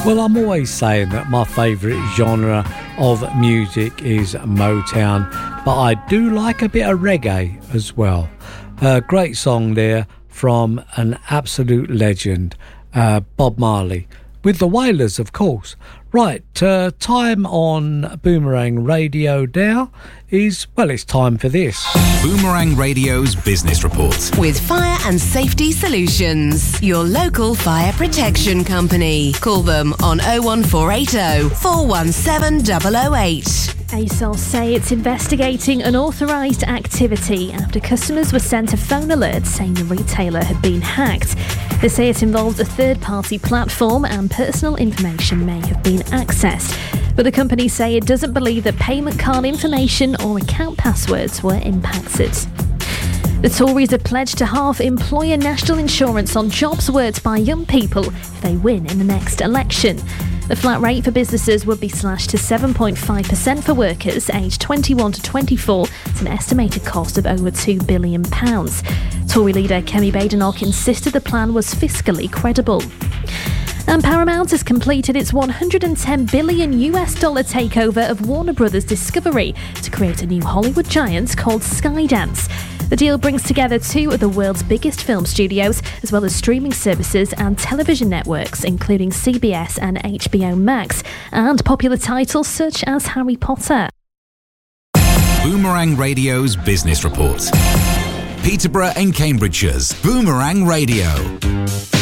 Well, I'm always saying that my favourite genre of music is Motown, but I do like a bit of reggae as well. A great song there from an absolute legend, Bob Marley, with the Wailers, of course. Right, time on Boomerang Radio now is, well, it's time for this. Boomerang Radio's Business Report. With Fire and Safety Solutions, your local fire protection company. Call them on 01480 417 008. ASOS say it's investigating unauthorised activity after customers were sent a phone alert saying the retailer had been hacked. They say it involved a third-party platform and personal information may have been accessed. But the company say it doesn't believe that payment card information or account passwords were impacted. The Tories have pledged to halve employer national insurance on jobs worked by young people if they win in the next election. The flat rate for businesses would be slashed to 7.5% for workers aged 21 to 24 at an estimated cost of over £2 billion. Tory leader Kemi Badenoch insisted the plan was fiscally credible. And Paramount has completed its $110 billion takeover of Warner Brothers Discovery to create a new Hollywood giant called Skydance. The deal brings together two of the world's biggest film studios, as well as streaming services and television networks, including CBS and HBO Max, and popular titles such as Harry Potter. Boomerang Radio's Business Report. Peterborough and Cambridgeshire's Boomerang Radio.